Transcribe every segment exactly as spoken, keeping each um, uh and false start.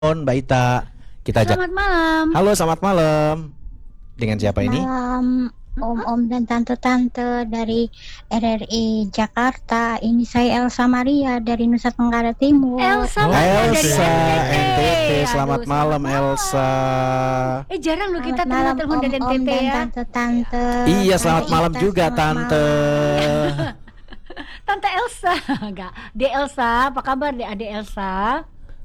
Mbak Ita, kita ajak. Selamat malam. Halo, selamat malam. Dengan siapa ini? Malam, om-om dan tante-tante dari R R I Jakarta. Ini saya Elsa Maria dari Nusa Tenggara Timur. Elsa Oh, Maria dari Elsa, N N T T. T T. Selamat Aduh, malam, selamat Elsa. Eh jarang loh kita Selamat malam, telepon dari N T om-om T dan ya. tante-tante. Iya, selamat Tante malam Ita, juga, selamat Tante. malam. Tante Elsa, enggak. De Elsa, apa kabar De Ade Elsa?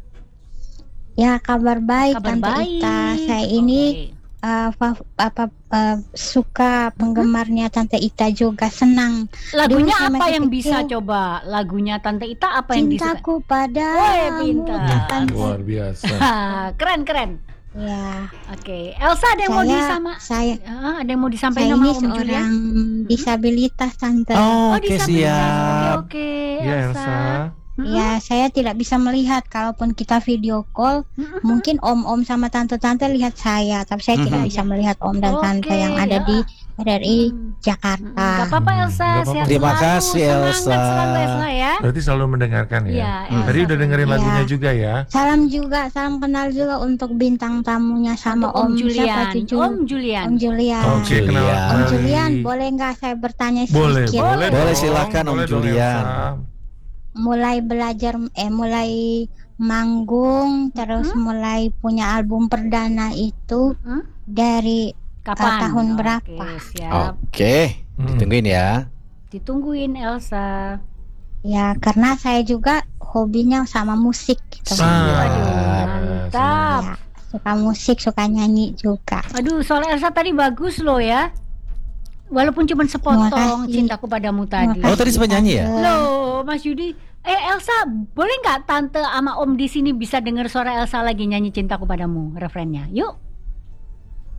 Ya, kabar baik, Kabar Tante baik. Ita. Saya ini uh, fa- apa uh, suka penggemarnya Tante Ita juga, senang. Lagunya Dulu saya apa masih yang bisa kecil. coba? Lagunya Tante Ita apa yang disuka? Cintaku padamu. Woi, pintar. Ya, Tante. Luar biasa. keren keren. Ya, Oke, Elsa ada yang mau saya disama? saya Ah, ada yang mau saya disampaikan ini sama Om Julian? seorang disabilitas, Tante. Oh, oke, disabilitas. siap. Oke, oke, Ya Elsa. Elsa. Mm-mm. Ya, saya tidak bisa melihat. Kalaupun kita video call, Mm-mm. mungkin om-om sama tante-tante lihat saya, tapi saya tidak Mhm. bisa melihat om dan tante Oke, yang ada ya. di R R I Hmm. Jakarta. Gak apa-apa Hmm, Elsa, nggak apa-apa. sehat Terima selalu, kasih, semangat Elsa. selalu Elsa ya. Berarti selalu mendengarkan ya. Iya, Hmm. Tadi Elsa. udah dengerin Iya. lagunya juga ya. Salam juga, salam kenal juga untuk bintang tamunya sama Untuk om, Om siapa Julian. tuh, Jul? Om Julian. Om Julian. Oke, Julian. kenalan Om kembali. Julian, boleh nggak saya bertanya Boleh, sedikit? boleh. Boleh, dong. silakan, Om Boleh dong, Julian. Elsa. Mulai belajar, eh mulai manggung, terus mulai punya album perdana itu Hmm? dari Kapan? Eh, tahun Oke, berapa? siap. Oke, Hmm. ditungguin ya. Ditungguin Elsa. ya, karena saya juga hobinya sama musik gitu. Siap. Waduh, mantap. Ya, suka musik, suka nyanyi juga. Aduh, soal Elsa tadi bagus loh ya. Walaupun cuma sepotong Terima kasih. cintaku padamu tadi. Terima Oh, tadi sempat nyanyi ya? Tante. Loh, Mas Yudi. Eh Elsa, boleh nggak tante sama Om di sini bisa dengar suara Elsa lagi nyanyi cintaku padamu refrennya? Yuk.